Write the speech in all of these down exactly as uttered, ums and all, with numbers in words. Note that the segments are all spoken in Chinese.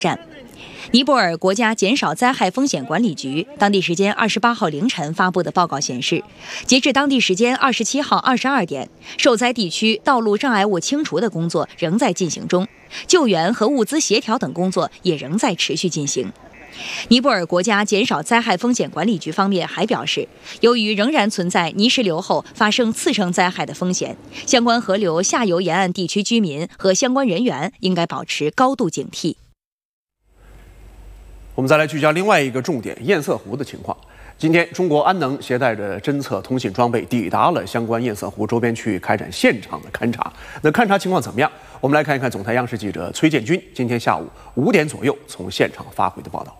站。尼泊尔国家减少灾害风险管理局当地时间二十八号凌晨发布的报告显示，截至当地时间二十七号二十二点，受灾地区道路障碍物清除的工作仍在进行中，救援和物资协调等工作也仍在持续进行。尼泊尔国家减少灾害风险管理局方面还表示，由于仍然存在泥石流后发生次生灾害的风险，相关河流下游沿岸地区居民和相关人员应该保持高度警惕。 我们再来聚焦另外一个重点——堰塞湖的情况。今天，中国安能携带着侦测通信装备抵达了相关堰塞湖周边区域，开展现场的勘察。那勘察情况怎么样？我们来看一看总台央视记者崔建军今天下午五点左右从现场发回的报道。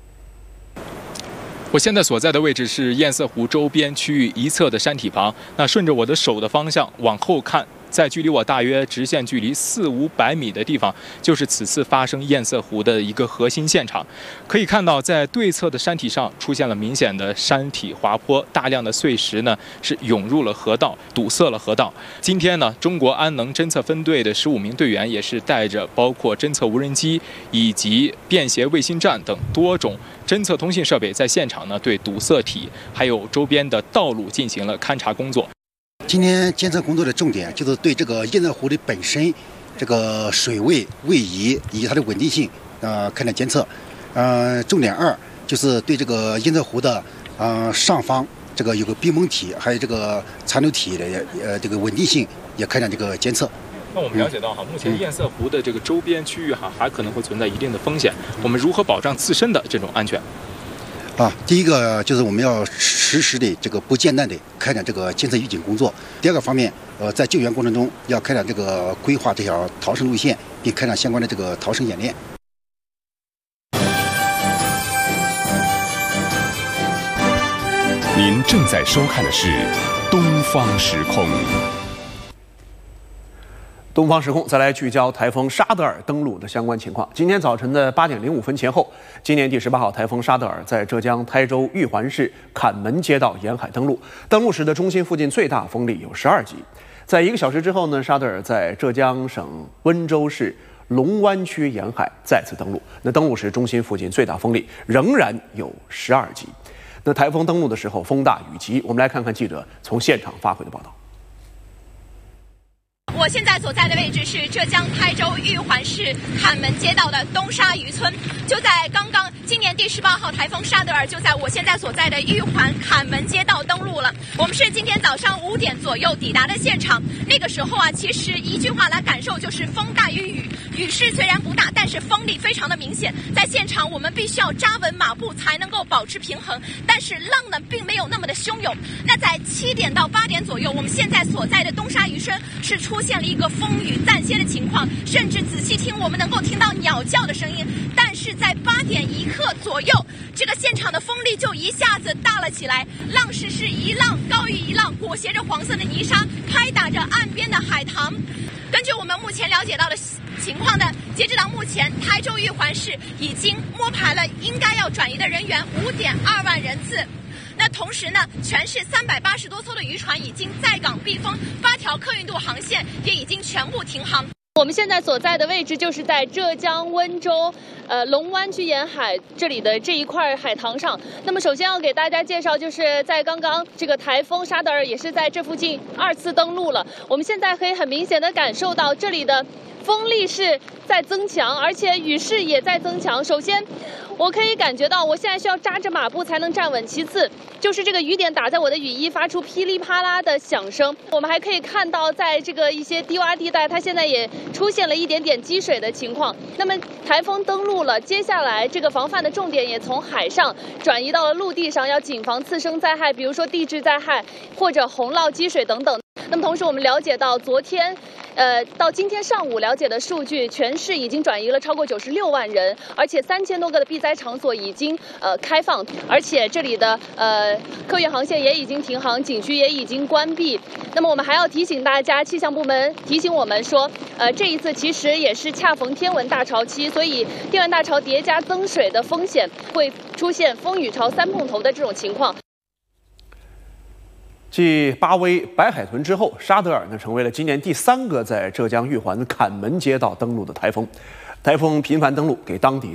我现在所在的位置是堰塞湖周边区域一侧的山体旁。那顺着我的手的方向往后看，在距离我大约直线距离四五百米的地方，就是此次发生堰塞湖的一个核心现场。可以看到，在对侧的山体上出现了明显的山体滑坡，大量的碎石呢是涌入了河道，堵塞了河道。今天呢，中国安能侦测分队的十五名队员也是带着包括侦测无人机以及便携卫星站等多种侦测通信设备，在现场呢对堵塞体还有周边的道路进行了勘察工作。 今天监测工作的重点就是对这个堰塞湖的本身、这个水位、位移以及它的稳定性，呃，开展监测。呃，重点二就是对这个堰塞湖的呃上方这个有个冰崩体，还有这个残留体的呃这个稳定性也开展这个监测。 那我们了解到哈，目前堰塞湖的这个周边区域哈还可能会存在一定的风险，我们如何保障自身的这种安全？ 啊，第一个就是我们要实时的这个不间断的开展这个监测预警工作。第二个方面，呃，在救援过程中要开展这个规划这条逃生路线，并开展相关的这个逃生演练。 您正在收看的是《东方时空》。 东方时空再来聚焦台风沙德尔登陆的相关情况。今天早晨的八点零五分前后，今年第十八号台风沙德尔在浙江台州玉环市坎门街道沿海登陆。登陆时的中心附近最大风力有十二级。在一个小时之后呢，沙德尔在浙江省温州市龙湾区沿海再次登陆。那登陆时中心附近最大风力仍然有十二级。那台风登陆的时候风大雨急，我们来看看记者从现场发回的报道。 我现在所在的位置是浙江台州玉环市坎门街道的东沙渔村。就在刚刚，今年第十八号台风沙德尔就在我现在所在的玉环坎门街道登陆了。我们是今天早上五点左右抵达的现场。那个时候啊，其实一句话来感受就是风大于雨。雨势虽然不大，但是风力非常的明显。在现场，我们必须要扎稳马步才能够保持平衡，但是浪呢并没有那么的汹涌。那在七点到八点左右，我们现在所在的东沙渔村是出现了一个风雨暂歇的情况，甚至仔细听我们能够听到鸟叫的声音。但是在八点一刻左右，这个现场的风力就一下子大了起来，浪势是一浪高于一浪，裹挟着黄色的泥沙，拍打着岸边的海棠。根据我们目前了解到的情况呢，截止到目前，台州玉环市已经摸排了应该要转移的人员五点二万人次。那同时呢，全市三百八十多艘的渔船已经在港避风，八条客运渡航线也已经全部停航。 我们现在所在的位置就是在浙江温州，呃龙湾区沿海这里的这一块海棠上。那么首先要给大家介绍，就是在刚刚这个台风沙德尔也是在这附近二次登陆了。我们现在可以很明显的感受到这里的风力是在增强，而且雨势也在增强。首先我可以感觉到我现在需要扎着马步才能站稳，其次就是这个雨点打在我的雨衣发出噼里啪啦的响声。我们还可以看到在这个一些低洼地带，它现在也出现了一点点积水的情况。那么台风登陆了，接下来这个防范的重点也从海上转移到了陆地上，要谨防次生灾害，比如说地质灾害或者洪涝积水等等。那么同时我们了解到，昨天呃到今天上午了解的数据，全市已经转移了超过九十六万人，而且三千多个的避灾场所已经呃开放，而且这里的呃客运航线也已经停航，景区也已经关闭。那么我们还要提醒大家，气象部门提醒我们说，呃这一次其实也是恰逢天文大潮期，所以天文大潮叠加增水的风险，会出现风雨潮三碰头的这种情况。 继巴威、白海豚之后，沙德尔呢成为了今年第三个在浙江玉环坎门街道登陆的台风。台风频繁登陆，给当地